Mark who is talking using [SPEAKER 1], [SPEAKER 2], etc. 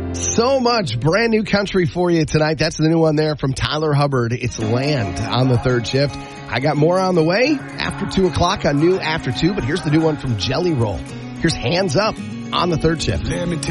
[SPEAKER 1] So much brand new country for you tonight. That's the new one there from Tyler Hubbard. It's Land on the third shift. I got more on the way after 2 o'clock on New After 2, but here's the new one from Jelly Roll. Here's Hands Up on the third shift.